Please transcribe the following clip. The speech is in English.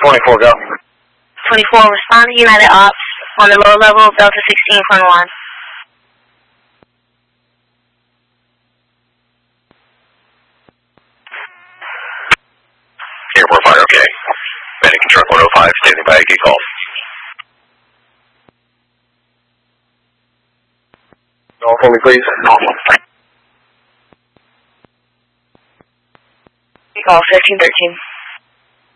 24, go. 24, respond to United Ops on the low level, Delta 16, corner 1. Airport fire, okay. Mannequin truck 105, standing by, gate call. Call for me, please. Call 1313.